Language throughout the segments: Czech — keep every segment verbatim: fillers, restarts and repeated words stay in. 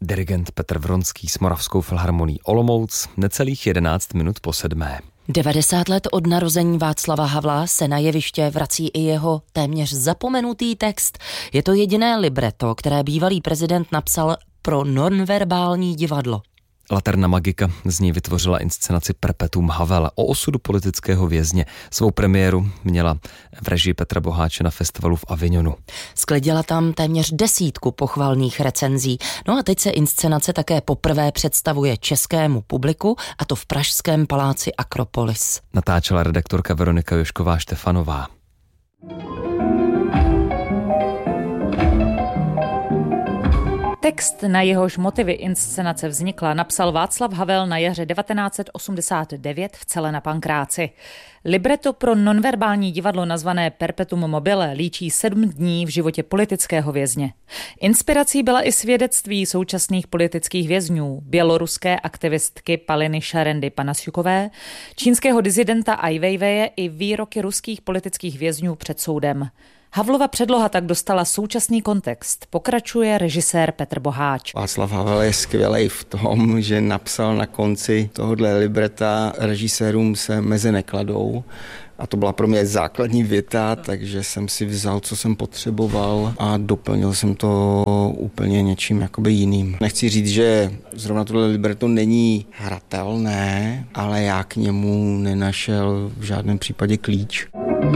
Dirigent Petr Vronský s Moravskou filharmonií Olomouc, necelých jedenáct minut po sedmé. devadesát let od narození Václava Havla se na jeviště vrací i jeho téměř zapomenutý text. Je to jediné libreto, které bývalý prezident napsal pro nonverbální divadlo. Laterna Magika z ní vytvořila inscenaci Perpetuum Havel o osudu politického vězně. Svou premiéru měla v režii Petra Boháče na festivalu v Avignonu. Sklidila tam téměř desítku pochvalných recenzí. No a teď se inscenace také poprvé představuje českému publiku, a to v pražském paláci Akropolis. Natáčela redaktorka Veronika Jošková Štefanová. Text, na jehož motivy inscenace vznikla, napsal Václav Havel na jaře devatenáct set osmdesát devět v Celle na Pankráci. Libreto pro nonverbální divadlo nazvané Perpetuum mobile líčí sedm dní v životě politického vězně. Inspirací byla i svědectví současných politických vězňů, běloruské aktivistky Paliny Šarendy Panasiukové, čínského dizidenta Ai Weiweje i výroky ruských politických vězňů před soudem. Havlova předloha tak dostala současný kontext, pokračuje režisér Petr Boháč. Václav Havel je skvělej v tom, že napsal na konci tohohle libreta: režisérům se meze nekladou. A to byla pro mě základní věta, takže jsem si vzal, co jsem potřeboval, a doplnil jsem to úplně něčím jakoby jiným. Nechci říct, že zrovna tohle libreto není hratelné, ale já k němu nenašel v žádném případě klíč.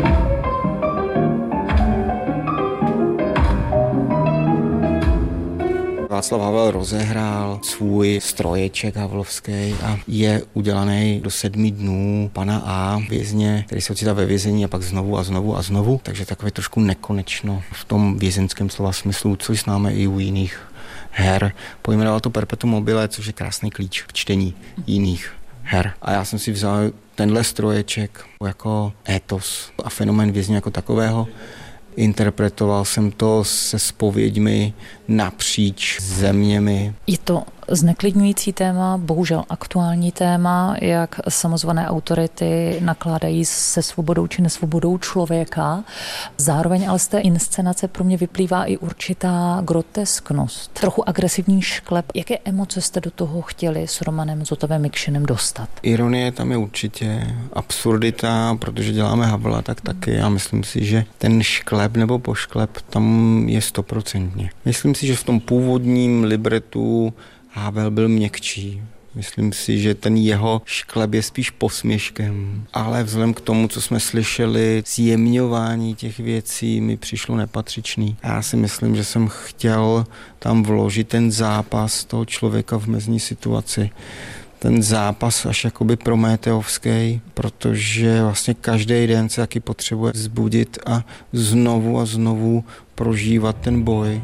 Václav Havel rozehrál svůj stroječek havlovský a je udělaný do sedmi dnů pana A, vězně, který se ocitá ve vězení a pak znovu a znovu a znovu, takže takové trošku nekonečno v tom vězeňském slova smyslu, což známe i u jiných her. Pojmenoval to Perpetuum mobile, což je krásný klíč k čtení jiných her. A já jsem si vzal tenhle stroječek jako étos a fenomén vězně jako takového. Interpretoval jsem to se zpověďmi napříč zeměmi. Je to zneklidňující téma, bohužel aktuální téma, jak samozvané autority nakládají se svobodou či nesvobodou člověka. Zároveň ale z té inscenace pro mě vyplývá i určitá grotesknost, trochu agresivní šklep. Jaké emoce jste do toho chtěli s Romanem Zotovem Mikšinem dostat? Ironie tam je určitě, absurdita, protože děláme Havla, tak taky. Já myslím si, že ten šklep nebo pošklep tam je stoprocentně. Myslím si, že v tom původním libretu Havel byl měkčí. Myslím si, že ten jeho šklep je spíš posměškem, ale vzhledem k tomu, co jsme slyšeli, zjemňování těch věcí mi přišlo nepatřičný. Já si myslím, že jsem chtěl tam vložit ten zápas toho člověka v mezní situaci. Ten zápas až jakoby prométeovský, protože vlastně každý den se taky potřebuje vzbudit a znovu a znovu prožívat ten boj.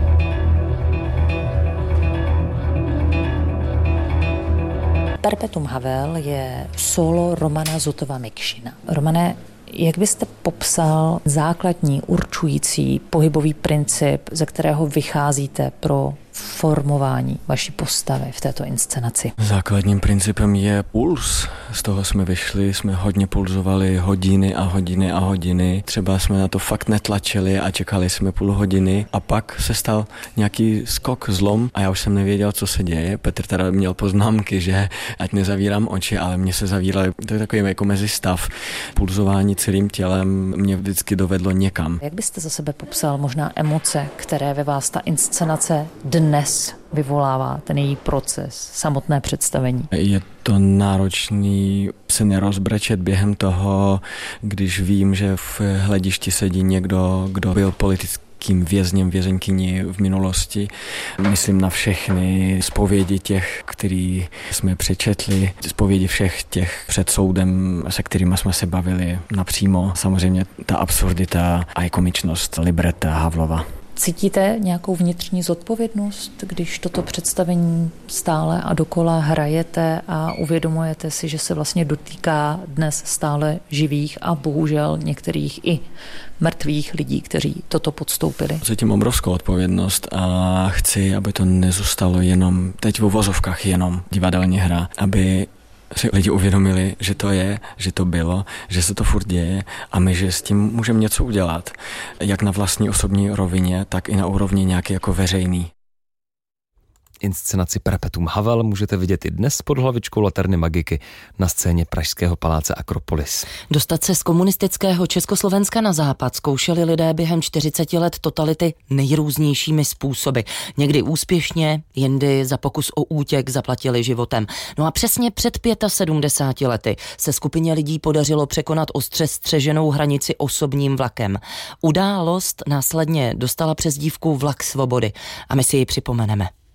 Perpetuum Havel je solo Romana Zotova Mikšina. Romane, jak byste popsal základní určující pohybový princip, ze kterého vycházíte pro formování vaší postavy v této inscenaci? Základním principem je puls. Z toho jsme vyšli, jsme hodně pulzovali hodiny a hodiny a hodiny. Třeba jsme na to fakt netlačili a čekali jsme půl hodiny a pak se stal nějaký skok, zlom a já už jsem nevěděl, co se děje. Petr teda měl poznámky, že ať nezavírám oči, ale mě se zavíraly. To je takový jako mezistav. Pulzování celým tělem mě vždycky dovedlo někam. Jak byste za sebe popsal možná emoce, které ve vás ta inscenace dnes vyvolává, ten její proces, samotné představení? Je to náročný se nerozbrečet během toho, když vím, že v hledišti sedí někdo, kdo byl politickým vězněm, vězeňkyní v minulosti. Myslím na všechny zpovědi těch, který jsme přečetli, zpovědi všech těch před soudem, se kterými jsme se bavili napřímo. Samozřejmě ta absurdita a i komičnost libreta Havlova. Cítíte nějakou vnitřní zodpovědnost, když toto představení stále a dokola hrajete a uvědomujete si, že se vlastně dotýká dnes stále živých a bohužel některých i mrtvých lidí, kteří toto podstoupili? Cítím obrovskou odpovědnost a chci, aby to nezůstalo jenom, teď v uvozovkách jenom divadelní hra, aby si lidi uvědomili, že to je, že to bylo, že se to furt děje a my, že s tím můžeme něco udělat. Jak na vlastní osobní rovině, tak i na úrovni nějaké jako veřejný. Inscenaci Perpetuum Havel můžete vidět i dnes pod hlavičkou Laterny Magiky na scéně pražského paláce Akropolis. Dostat se z komunistického Československa na západ zkoušeli lidé během čtyřiceti let totality nejrůznějšími způsoby. Někdy úspěšně, jindy za pokus o útěk zaplatili životem. No a přesně před sedmdeseti pěti lety se skupině lidí podařilo překonat ostře střeženou hranici osobním vlakem. Událost následně dostala přezdívku Vlak svobody a my si ji připomeneme.